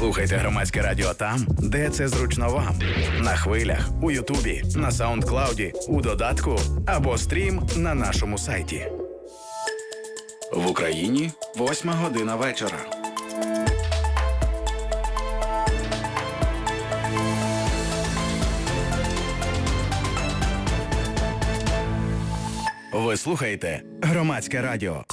Слухайте Громадське радіо там, де це зручно вам. На хвилях, у Ютубі, на Саундклауді, у додатку або стрім на нашому сайті. В Україні 8:00 вечора. Ви слухаєте Громадське радіо.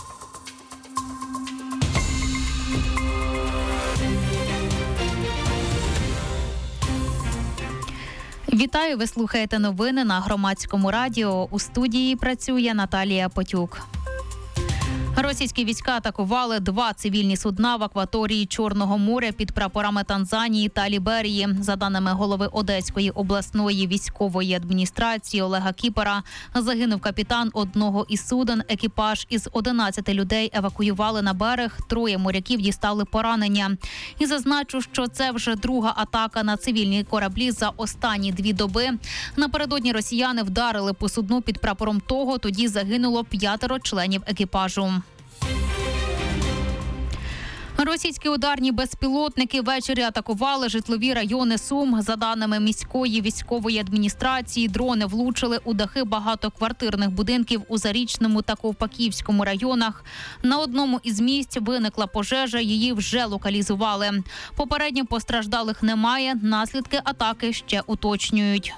Вітаю, ви слухаєте новини на Громадському радіо. У студії працює Наталія Потюк. Російські війська атакували 2 цивільні судна в акваторії Чорного моря під прапорами Танзанії та Ліберії. За даними голови Одеської обласної військової адміністрації Олега Кіпера, загинув капітан одного із суден. Екіпаж із 11 людей евакуювали на берег, 3 моряків дістали поранення. І зазначу, що це вже друга атака на цивільні кораблі за останні 2 доби. Напередодні росіяни вдарили по судну під прапором того, тоді загинуло 5 членів екіпажу. Російські ударні безпілотники ввечері атакували житлові райони Сум. За даними міської військової адміністрації, дрони влучили у дахи багатоквартирних будинків у Зарічному та Ковпаківському районах. На одному із місць виникла пожежа, її вже локалізували. Попередньо постраждалих немає, наслідки атаки ще уточнюють.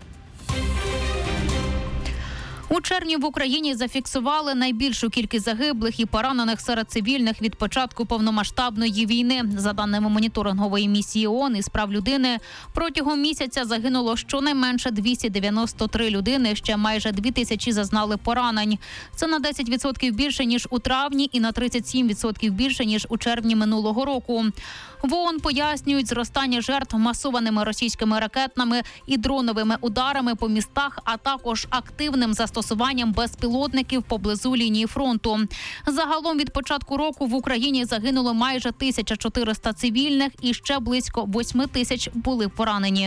У червні в Україні зафіксували найбільшу кількість загиблих і поранених серед цивільних від початку повномасштабної війни. За даними моніторингової місії ООН із прав людини, протягом місяця загинуло щонайменше 293 людини, ще майже 2000 зазнали поранень. Це на 10% більше, ніж у травні, і на 37% більше, ніж у червні минулого року. В ООН пояснюють зростання жертв масованими російськими ракетними і дроновими ударами по містах, а також активним застосуванням безпілотників поблизу лінії фронту. Загалом від початку року в Україні загинуло майже 1400 цивільних і ще близько 8000 були поранені.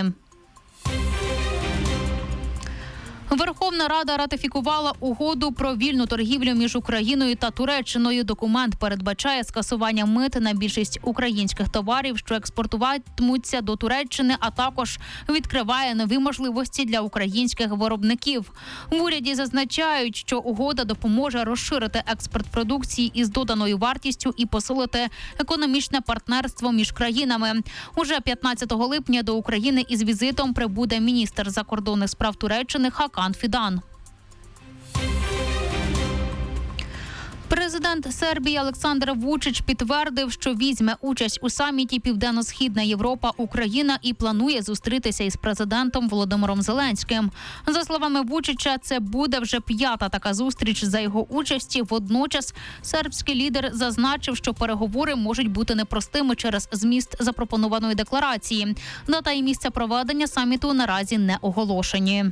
Верховна Рада ратифікувала угоду про вільну торгівлю між Україною та Туреччиною. Документ передбачає скасування мит на більшість українських товарів, що експортуватимуться до Туреччини, а також відкриває нові можливості для українських виробників. В уряді зазначають, що угода допоможе розширити експорт продукції із доданою вартістю і посилити економічне партнерство між країнами. Уже 15 липня до України із візитом прибуде міністр закордонних справ Туреччини Хакан Фідан. Президент Сербії Олександр Вучич підтвердив, що візьме участь у саміті «Південно-Східна Європа – Україна» і планує зустрітися із президентом Володимиром Зеленським. За словами Вучича, це буде вже 5-та така зустріч за його участі. Водночас сербський лідер зазначив, що переговори можуть бути непростими через зміст запропонованої декларації. Дата і місце проведення саміту наразі не оголошені.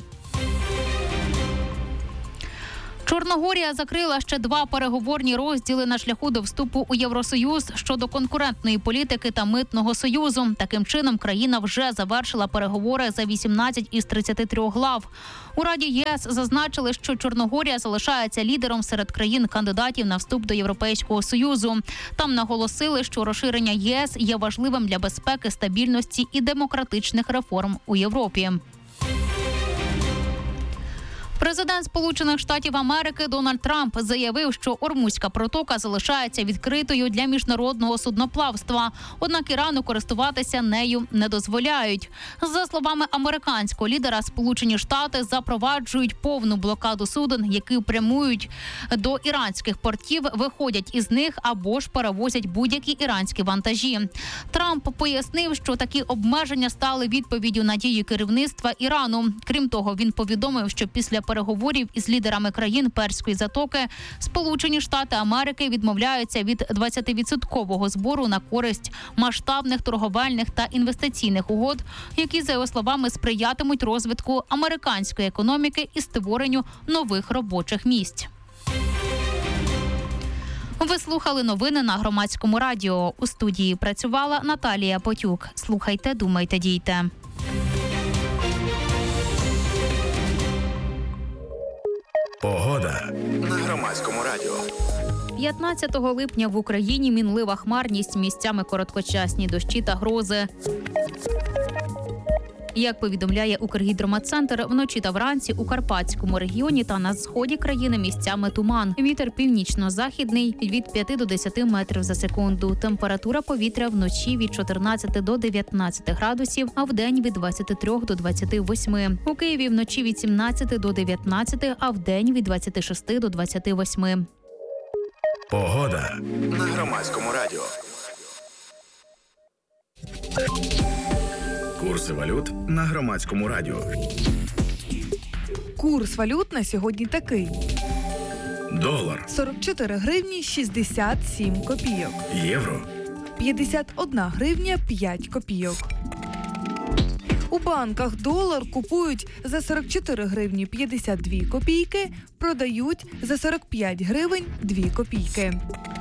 Чорногорія закрила ще 2 переговорні розділи на шляху до вступу у Євросоюз щодо конкурентної політики та митного союзу. Таким чином, країна вже завершила переговори за 18 із 33 глав. У Раді ЄС зазначили, що Чорногорія залишається лідером серед країн-кандидатів на вступ до Європейського Союзу. Там наголосили, що розширення ЄС є важливим для безпеки, стабільності і демократичних реформ у Європі. Президент Сполучених Штатів Америки Дональд Трамп заявив, що Ормузька протока залишається відкритою для міжнародного судноплавства. Однак Ірану користуватися нею не дозволяють. За словами американського лідера, Сполучені Штати запроваджують повну блокаду суден, які прямують до іранських портів, виходять із них або ж перевозять будь-які іранські вантажі. Трамп пояснив, що такі обмеження стали відповіддю на дії керівництва Ірану. Крім того, він повідомив, що після переговорів із лідерами країн Перської затоки Сполучені Штати Америки відмовляються від 20% збору на користь масштабних торговельних та інвестиційних угод, які, за його словами, сприятимуть розвитку американської економіки і створенню нових робочих місць. Ви слухали новини на Громадському радіо. У студії працювала Наталія Потюк. Слухайте, думайте, дійте. Погода на Громадському радіо. 15 липня в Україні мінлива хмарність, місцями короткочасні дощі та грози. Як повідомляє Укргідрометцентр, вночі та вранці у Карпатському регіоні та на сході країни місцями туман. Вітер північно-західний від 5 до 10 метрів за секунду. Температура повітря вночі від 14 до 19 градусів, а вдень від 23 до 28. У Києві вночі від 17 до 19, а вдень від 26 до 28. Погода на Громадському радіо. Курси валют на Громадському радіо. Курс валют на сьогодні такий. Долар 44 гривні 67 копійок. Євро 51 гривня 5 копійок. У банках долар купують за 44 гривні 52 копійки, продають за 45 гривень 2 копійки.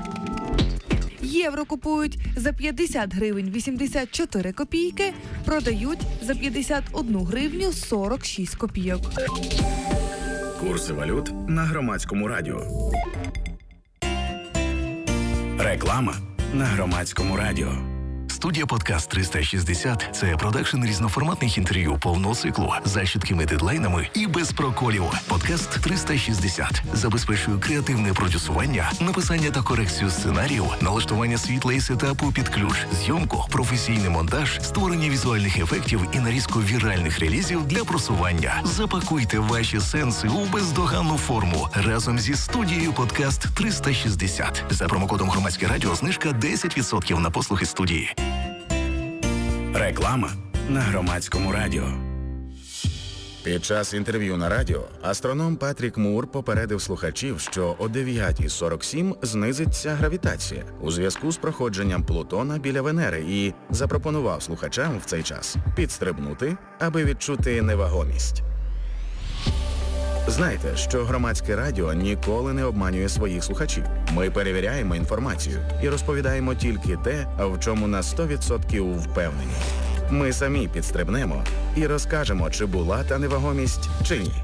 Євро купують за 50 гривень 84 копійки, продають за 51 гривню 46 копійок. Курси валют на Громадському радіо. Реклама на Громадському радіо. Студія «Подкаст 360» – це продакшн різноформатних інтерв'ю повного циклу за чіткими дедлайнами і без проколів. «Подкаст 360» забезпечує креативне продюсування, написання та корекцію сценаріїв, налаштування світла і сетапу під ключ, зйомку, професійний монтаж, створення візуальних ефектів і нарізку віральних релізів для просування. Запакуйте ваші сенси у бездоганну форму разом зі студією «Подкаст 360». За промокодом «Громадське радіо» знижка 10% на послуги студії. Реклама на Громадському радіо. Під час інтерв'ю на радіо астроном Патрік Мур попередив слухачів, що о 9:47 знизиться гравітація у зв'язку з проходженням Плутона біля Венери і запропонував слухачам в цей час підстрибнути, аби відчути невагомість. Знайте, що Громадське радіо ніколи не обманює своїх слухачів. Ми перевіряємо інформацію і розповідаємо тільки те, в чому на 100% впевнені. Ми самі підстрибнемо і розкажемо, чи була та невагомість, чи ні.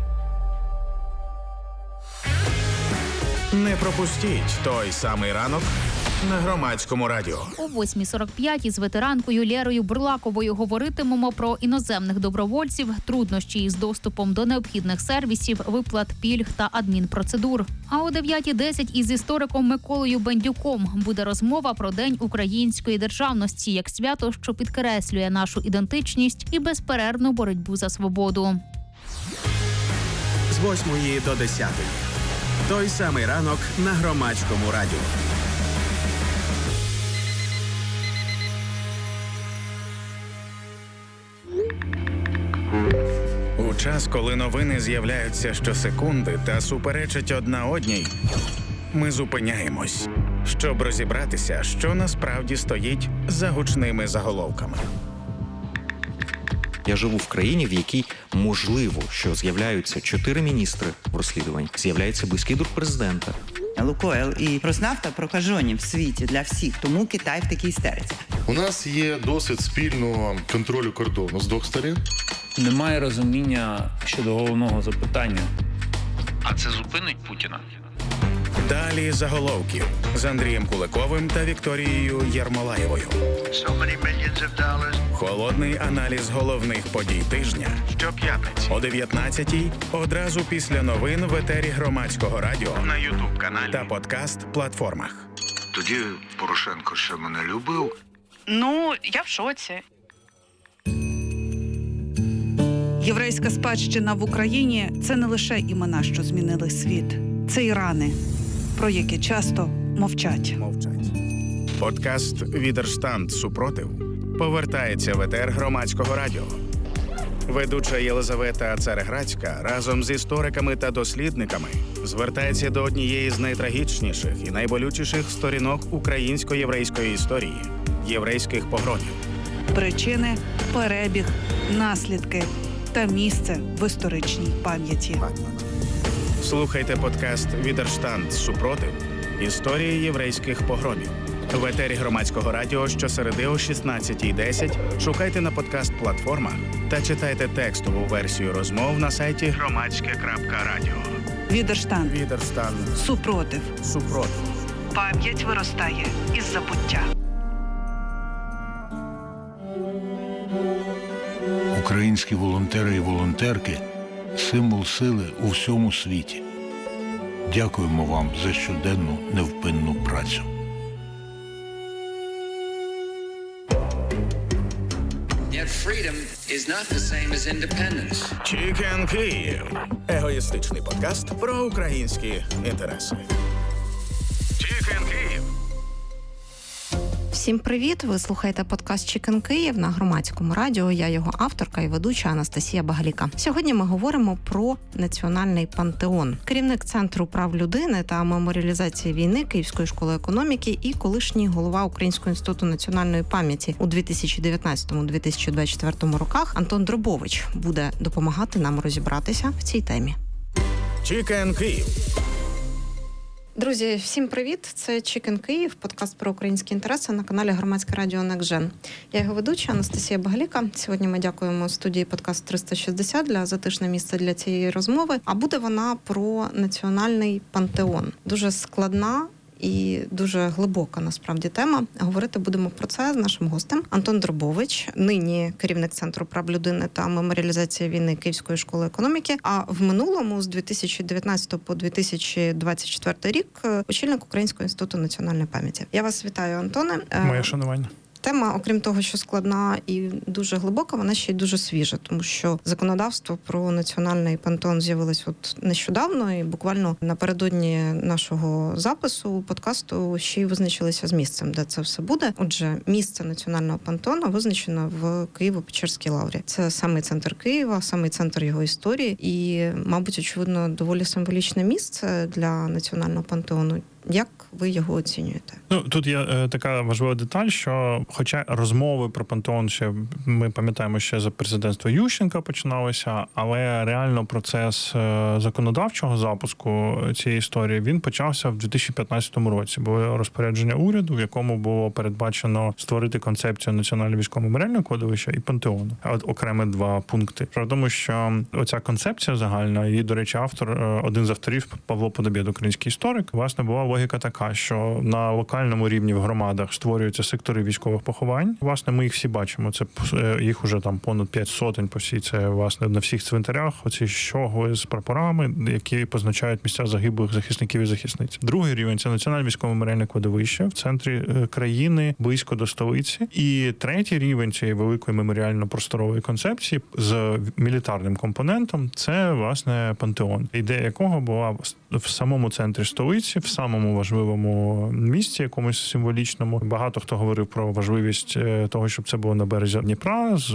Не пропустіть той самий ранок на Громадському радіо. О 8:45 із ветеранкою Лєрою Бурлаковою говоритимемо про іноземних добровольців, труднощі із доступом до необхідних сервісів, виплат пільг та адмінпроцедур. А о 9:10 із істориком Миколою Бендюком буде розмова про День української державності як свято, що підкреслює нашу ідентичність і безперервну боротьбу за свободу. З 8 до 10. Той самий ранок на Громадському радіо. У час, коли новини з'являються щосекунди та суперечать одна одній, ми зупиняємось, щоб розібратися, що насправді стоїть за гучними заголовками. Я живу в країні, в якій можливо, що з'являються 4 міністри в розслідуванні, з'являється близький друг президента. Лукойл і Роснафта прокажені в світі для всіх, тому Китай в такій істериці. У нас є досвід спільного контролю кордону з двох сторін. Немає розуміння щодо головного запитання. А це зупинить Путіна? Далі заголовків з Андрієм Куликовим та Вікторією Єрмолаєвою. Холодний аналіз головних подій тижня. Щоп'ятниці о 19:00, одразу після новин в етері Громадського радіо на YouTube-каналі та подкаст-платформах. Тоді Порошенко ще мене любив. Ну, я в шоці. Єврейська спадщина в Україні – це не лише імена, що змінили світ. Це і рани, про які часто мовчать. Подкаст «Відерштанд. Супротив» повертається в етер Громадського радіо. Ведуча Єлизавета Цареградська разом з істориками та дослідниками звертається до однієї з найтрагічніших і найболючіших сторінок українсько-єврейської історії – єврейських погромів. Причини, перебіг, наслідки та місце в історичній пам'яті. Слухайте подкаст «Відерштанд. Супротив. Історії єврейських погромів» в етері Громадського радіо щосереди о 16:10. Шукайте на подкаст-платформах та читайте текстову версію розмов на сайті громадське.радіо. Відерштанд. Відерштанд. Супротив. Супротив. Пам'ять виростає із забуття. Українські волонтери і волонтерки – символ сили у всьому світі. Дякуємо вам за щоденну невпинну працю. Chicken Київ. Егоїстичний подкаст про українські інтереси. Chicken Київ. Всім привіт! Ви слухаєте подкаст «Chicken Київ» на Громадському радіо. Я його авторка і ведуча Анастасія Багаліка. Сьогодні ми говоримо про Національний пантеон. Керівник Центру прав людини та меморіалізації війни Київської школи економіки і колишній голова Українського інституту національної пам'яті у 2019-2024 роках Антон Дробович буде допомагати нам розібратися в цій темі. Chicken Київ. Друзі, всім привіт! Це Chicken Київ, подкаст про українські інтереси на каналі Громадське радіо NextGen. Я його ведуча Анастасія Багаліка. Сьогодні ми дякуємо студії подкаст 360 для затишне місце для цієї розмови. А буде вона про Національний пантеон. Дуже складна і дуже глибока, насправді, тема. Говорити будемо про це з нашим гостем. Антон Дробович, нині керівник Центру прав людини та меморіалізації війни Київської школи економіки, а в минулому, з 2019 по 2024 рік, очільник Українського інституту національної пам'яті. Я вас вітаю, Антоне. Моє шанування. Тема, окрім того, що складна і дуже глибока, вона ще й дуже свіжа, тому що законодавство про національний пантеон з'явилось от нещодавно, і буквально напередодні нашого запису подкасту ще й визначилися з місцем, де це все буде. Отже, місце національного пантеону визначено в Києво-Печерській лаврі. Це самий центр Києва, самий центр його історії і, мабуть, очевидно, доволі символічне місце для національного пантеону. Як ви його оцінюєте? Тут є така важлива деталь, що хоча розмови про пантеон ще, ми пам'ятаємо, ще за президентства Ющенка починалися, але реально процес законодавчого запуску цієї історії, він почався в 2015 році. Було розпорядження уряду, в якому було передбачено створити концепцію Національного військово-меморіального кладовища і пантеону. Окремі два пункти. Про тому, що оця концепція загальна, її, до речі, один з авторів, Павло Подобєд, український історик, власне, була логіка така, що на локальному рівні в громадах створюються сектори військових поховань. Власне, ми їх всі бачимо. Це їх уже там понад 5 сотень по всій. Це, власне, на всіх цвинтарях оці щогли з прапорами, які позначають місця загиблих захисників і захисниць. Другий рівень – це Національне військово-меморіальне кладовище в центрі країни, близько до столиці. І третій рівень цієї великої меморіально-просторової концепції з мілітарним компонентом – це, власне, пантеон, ідея якого була в самому центрі столиці, в самому важливому місці, якомусь символічному. Багато хто говорив про важливість того, щоб це було на березі Дніпра з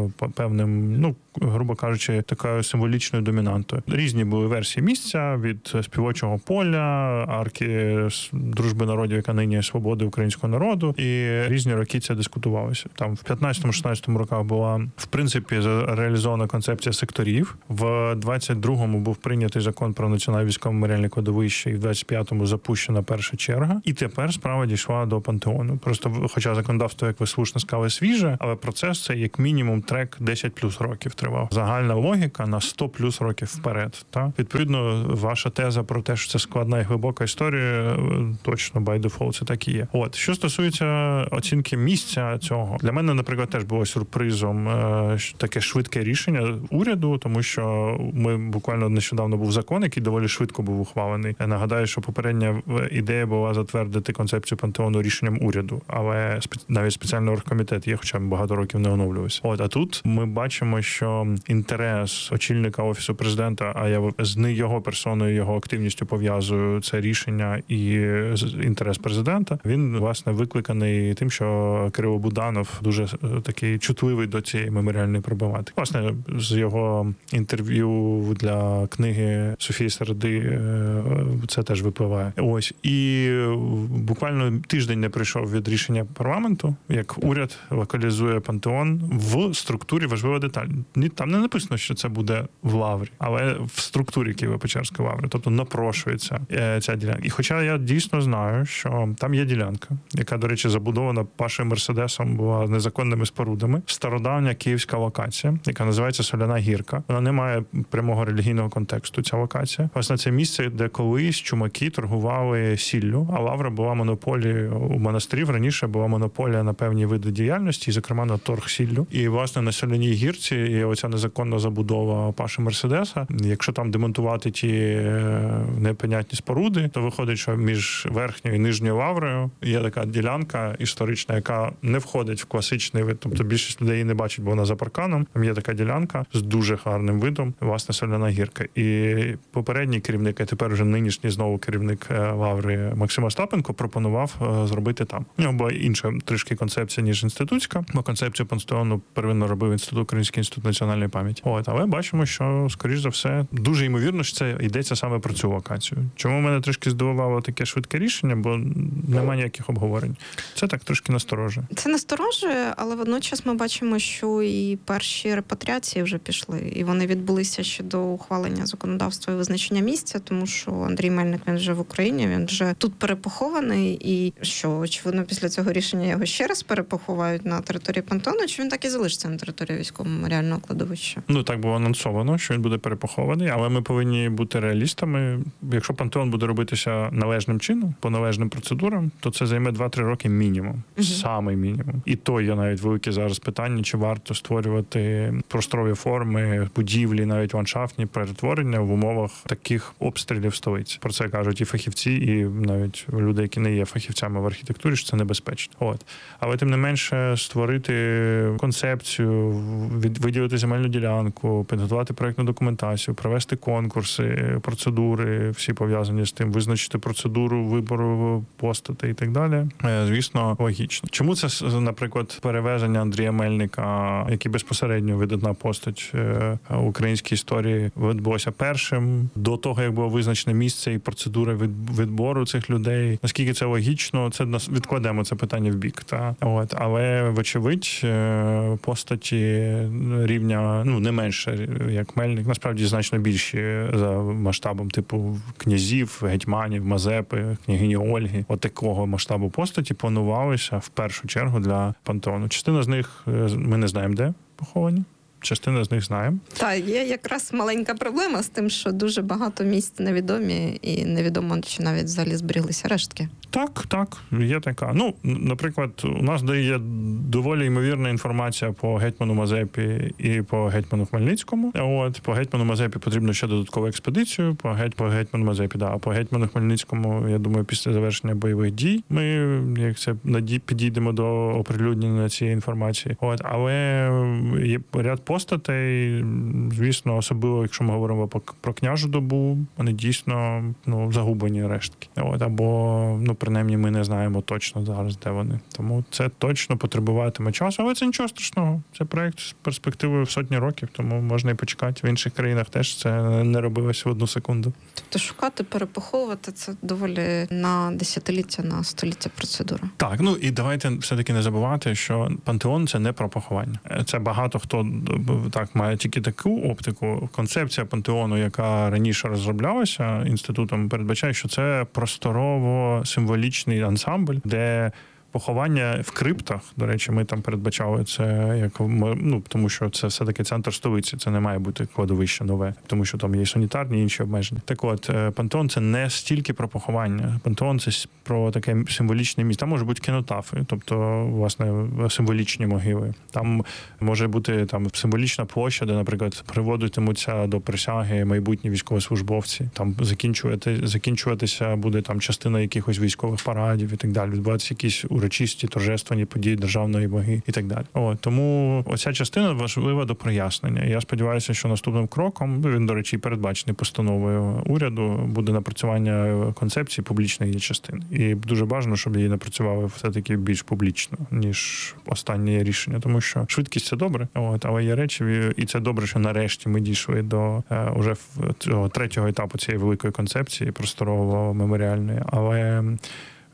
певним, грубо кажучи, такою символічною домінантою. Різні були версії місця, від співочого поля, арки дружби народів, яка нині є свободи українського народу, і різні роки це дискутувалося. Там в 15-16 роках була, в принципі, реалізована концепція секторів. В 22-му був прийнятий закон про національне військово-меморіальне кладовище, і в 25-му запущена перша черга. І тепер справа дійшла до пантеону. Просто, хоча законодавство, як ви слушно сказали, свіже, але процес це як мінімум трек 10 плюс років тривав. Загальна логіка на 100 плюс років вперед. Та? Відповідно, ваша теза про те, що це складна і глибока історія, точно, by default, це так і є. От. Що стосується оцінки місця цього, для мене, наприклад, теж було сюрпризом таке швидке рішення уряду, тому що ми буквально нещодавно був закон, який доволі швидко був ухвалений. Я нагадаю, що попередня ідея була затвердити концепцію пантеону рішенням уряду, але навіть спеціальний оргкомітет є, хоча багато років не оновлювався. А тут ми бачимо, що інтерес очільника Офісу президента, а я з його персоною, його активністю пов'язую це рішення і інтерес президента, він, власне, викликаний тим, що Кирило Буданов дуже такий чутливий до цієї меморіальної проблематики. Власне, з його інтерв'ю для книги Софії Середи це теж випливає. Ось. І буквально тиждень не пройшов від рішення парламенту, як уряд локалізує пантеон в структурі, важлива деталь, там не написано, що це буде в Лаврі, але в структурі Києво-Печерської Лаври. Тобто напрошується ця ділянка. І хоча я дійсно знаю, що там є ділянка, яка, до речі, забудована Пашою Мерседесом, була незаконними спорудами. Стародавня київська локація, яка називається Соляна гірка. Вона не має прямого релігійного контексту, ця локація. Власне, це місце, де колись чумаки торгували сіллю, а Лавра була монополією у монастирів. Раніше була монополія на певні види діяльності, зокрема на торг сіллю. І, власне, на Соляній гірці є оця незаконна забудова Паші Мерседеса. Якщо там демонтувати ті непонятні споруди, то виходить, що між верхньою і нижньою Лаврою є така ділянка історична, яка не входить в класичний вид. Тобто більшість людей її не бачить, бо вона за парканом. Там є така ділянка з дуже гарним видом, власне, Соляна гірка. І попередній керівник, а тепер вже нинішній знову керівник Лаври Максим Остапенко пропонував зробити там. У нього була інша трішки концепція, ніж інститутська, бо концепцію пантеону первинно робив Український інститут національної пам'яті. Але бачимо, що, скоріш за все, дуже ймовірно, що це йдеться саме про цю локацію. Чому мене трішки здивувало таке швидке рішення, бо немає ніяких обговорень. Це так трошки насторожує. Це насторожує, але водночас ми бачимо, що і перші репатріації вже пішли, і вони відбулися ще до ухвалення законодавства і визначення місця, тому що Андрій Мельник, він вже в Україні, він вже тут перепохований, і що, очевидно, після цього рішення його ще раз перепоховають на території пантеону, чи він так і залишиться на території військово-меморіального кладовища? Так було анонсовано, що він буде перепохований, але ми повинні бути реалістами. Якщо пантеон буде робитися належним чином, по належним процедурам, то це займе 2-3 роки мінімум. Самий мінімум. І то є навіть велике зараз питання, чи варто створювати просторові форми, будівлі, навіть ландшафтні перетворення в умовах таких обстрілів столиці. Про це кажуть і фахівці, і навіть люди, які не є фахівцями в архітектурі, що це небезпечно. Але тим не менше створити концепцію, виділити земельну ділянку, підготувати проєктну документацію, провести конкурси, процедури, всі пов'язані з тим, визначити процедуру вибору постатей і так далі. Звісно, логічно. Чому це, наприклад, перевезення Андрія Мельника, який безпосередньо видатна постать української історії, відбулося першим, до того, як було визначене місце і процедура відбору цих людей. Наскільки це логічно, це відкладемо це питання в бік. Але, вочевидь, постаті рівня, не менше, як Мельник, насправді значно більші за масштабом, типу князів, гетьманів, Мазепи, княгині Ольги. Такого масштабу постаті планувалися в першу чергу для пантеону. Частина з них ми не знаємо, де поховані. Частина з них знаємо. Так, є якраз маленька проблема з тим, що дуже багато місць невідомі, і невідомо, чи навіть взагалі зберіглися рештки. Так, є така. Наприклад, у нас є доволі ймовірна інформація по гетьману Мазепі і по гетьману Хмельницькому. По гетьману Мазепі потрібно ще додаткову експедицію, по гетьману Мазепі, а по гетьману Хмельницькому, я думаю, після завершення бойових дій ми, як це, підійдемо до оприлюднення цієї інформації. Але є ряд постатей, звісно, особливо, якщо ми говоримо про княжу добу, вони дійсно загублені рештки. Або, принаймні, ми не знаємо точно зараз, де вони. Тому це точно потребуватиме часу, але це нічого страшного. Це проєкт з перспективою в сотні років, тому можна і почекати. В інших країнах теж це не робилося в одну секунду. Тобто шукати, перепоховувати – це доволі на десятиліття, на століття процедура. Так, і давайте все-таки не забувати, що пантеон – це не про поховання. Це багато хто має тільки таку оптику. Концепція пантеону, яка раніше розроблялася інститутом, передбачає, що це просторово-символічний ансамбль, де поховання в криптах, до речі, ми там передбачали це, як тому що це все-таки центр столиці, це не має бути кладовище нове, тому що там є санітарні і інші обмеження. Так от, пантеон – це не стільки про поховання. Пантеон – це про таке символічне місце. Там може бути кінотафи, тобто, власне, символічні могили. Там може бути символічна площа, де, наприклад, приводитимуться до присяги майбутні військовослужбовці. Там закінчуватися буде частина якихось військових парадів і так далі. Відбуватися якісь урочисті, торжественні події державної ваги і так далі. Тому оця частина важлива до прояснення. Я сподіваюся, що наступним кроком, він, до речі, передбачений постановою уряду, буде напрацювання концепції публічної її частини. І дуже бажано, щоб її напрацювали все-таки більш публічно, ніж останнє рішення. Тому що швидкість – це добре, але є речі, і це добре, що нарешті ми дійшли до уже цього третього етапу цієї великої концепції просторово-меморіальної. Але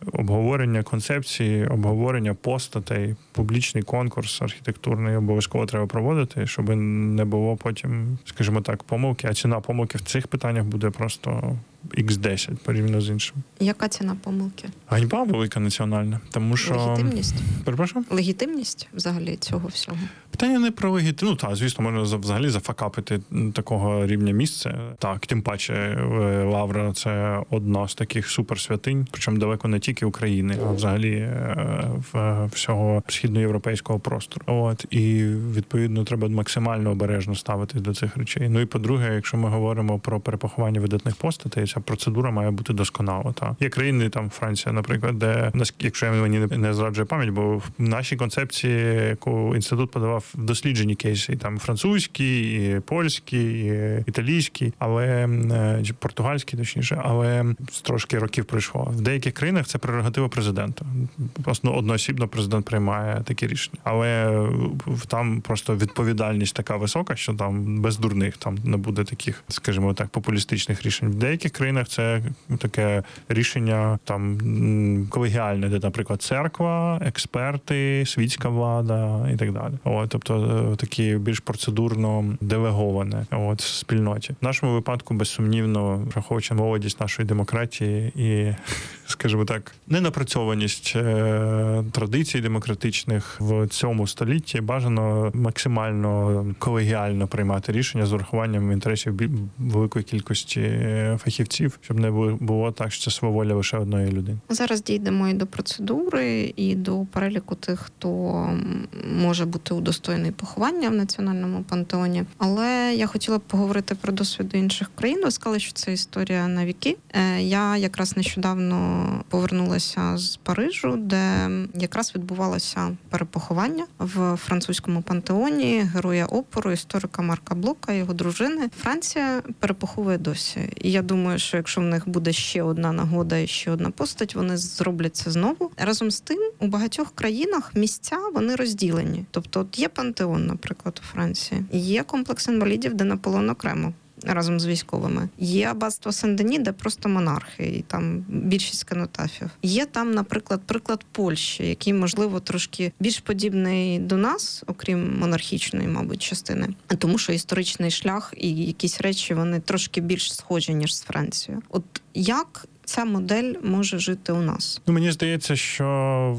обговорення концепції, обговорення постатей, публічний конкурс архітектурний обов'язково треба проводити, щоб не було потім, скажімо так, помилки, а ціна помилки в цих питаннях буде просто X10 порівняно з іншим. Яка ціна помилки? Ганьба велика національна, тому що... Легітимність? Перепрошую? Легітимність взагалі цього всього? Питання не про легітимність. Ну, так, звісно, можна взагалі зафакапити такого рівня місце. Так, тим паче Лавра – це одна з таких суперсвятинь, причому далеко не тільки України, а взагалі всього східноєвропейського простору. От, і, відповідно, треба максимально обережно ставитись до цих речей. Ну і, по-друге, якщо ми говоримо про перепоховання видатних постатей, ця процедура має бути досконала. Та. Є країни, там Франція, наприклад, де, якщо мені не зраджує пам'ять, бо в нашій концепції, яку інститут подавав в досліджені кейси, і там французькі, і польські, і італійські, але португальські, точніше, але трошки років пройшло. В деяких країнах це прерогатива президента. Одноосібно президент приймає такі рішення. Але там просто відповідальність така висока, що там без дурних там не буде таких, скажімо так, популістичних рішень. В деяких країнах це таке рішення там колегіальне, де, наприклад, церква, експерти, світська влада і так далі. Тобто такі більш процедурно делеговане в спільноті. В нашому випадку, безсумнівно, враховуючи молодість нашої демократії і, скажімо так, ненапрацьованість традицій демократичних в цьому столітті, бажано максимально колегіально приймати рішення з урахуванням інтересів великої кількості фахівців, щоб не було так, що це сваволя лише одної людини. Зараз дійдемо і до процедури, і до переліку тих, хто може бути удостоєний поховання в національному пантеоні. Але я хотіла б поговорити про досвіди інших країн. Ви сказали, що це історія на віки. Я якраз нещодавно повернулася з Парижу, де якраз відбувалося перепоховання в французькому пантеоні героя опору, історика Марка Блока, його дружини. Франція перепоховує досі. І я думаю, що якщо в них буде ще одна нагода і ще одна постать, вони зроблять це знову. Разом з тим, у багатьох країнах місця, вони розділені. Тобто от є пантеон, наприклад, у Франції. Є комплекс інвалідів, де Наполеон окремо разом з військовими. Є аббатство Сен-Дені, де просто монархи, і там більшість канотафів. Є там, наприклад, приклад Польщі, який, можливо, трошки більш подібний до нас, окрім монархічної, мабуть, частини. Тому що історичний шлях і якісь речі, вони трошки більш схожі, ніж з Францією. От як ця модель може жити у нас? Мені здається, що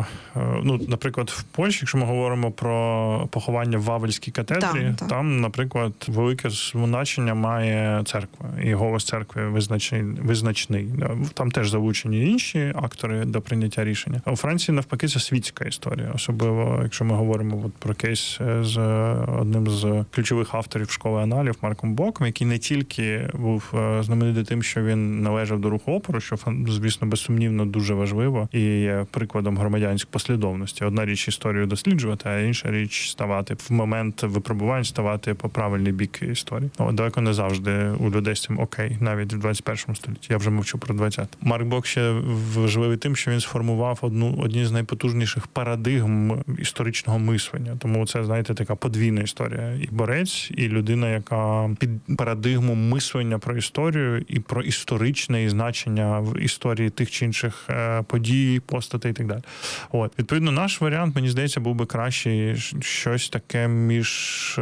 наприклад, в Польщі, якщо ми говоримо про поховання в Вавельській катедрі, там, наприклад, велике значення має церква. І голос церкви визначний. Там теж залучені інші актори до прийняття рішення. А у Франції, навпаки, це світська історія. Особливо, якщо ми говоримо про кейс з одним з ключових авторів школи аналів Марком Блоком, який не тільки був знаменитий тим, що він належав до руху опору, що, звісно, безсумнівно дуже важливо і є прикладом громадянської послідовності. Одна річ історію досліджувати, а інша річ ставати в момент випробувань, ставати по правильний бік історії. Далеко не завжди у людей з цим окей, навіть в 21 столітті. Я вже мовчу про 20. Марк Блок ще важливий тим, що він сформував одні з найпотужніших парадигм історичного мислення. Тому це, знаєте, така подвійна історія. І борець, і людина, яка під парадигму мислення про історію і про історичне і значення в історії тих чи інших подій, постатей і так далі. Відповідно, наш варіант, мені здається, був би кращий щось таке між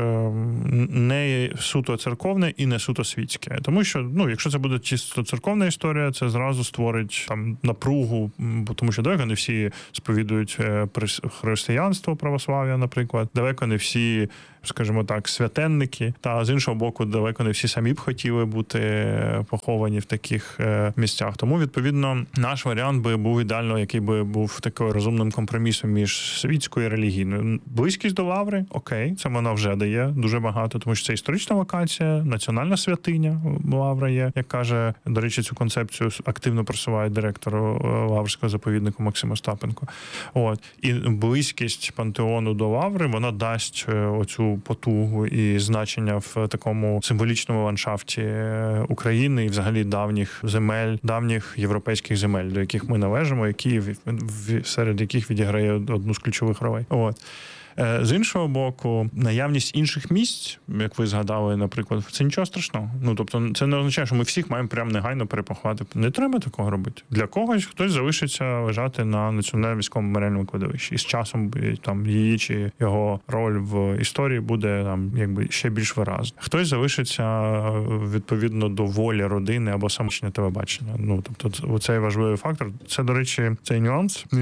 не суто церковне і не суто світське. Тому що, якщо це буде чисто церковна історія, це зразу створить там напругу, тому що далеко не всі сповідують християнство, православ'я, наприклад. Далеко не всі, скажімо так, святенники. Та з іншого боку, далеко не всі самі б хотіли бути поховані в таких місцях. Тому, відповідно, наш варіант би був ідеально, який би був таким розумним компромісом між світською і релігійною. Близькість до Лаври, окей, це вона вже дає дуже багато, тому що це історична локація, національна святиня Лавра є, як каже, до речі, цю концепцію активно просуває директор Лаврського заповіднику Максим Остапенко. І близькість пантеону до Лаври, вона дасть оцю потугу і значення в такому символічному ландшафті України і взагалі давніх європейських земель, до яких ми належимо, серед яких відіграє одну з ключових ролей. З іншого боку, наявність інших місць, як ви згадали, наприклад, це нічого страшного. Ну, тобто, це не означає, що ми всіх маємо прямо негайно перепоховати. Не треба такого робити. Для когось хтось залишиться лежати на Національному військовому меморіальному кладовищі. І з часом там її чи його роль в історії буде там якби ще більш виразна. Хтось залишиться відповідно до волі родини або самочення телебачення. Ну, тобто, оцей важливий фактор. Це, до речі, цей нюанс.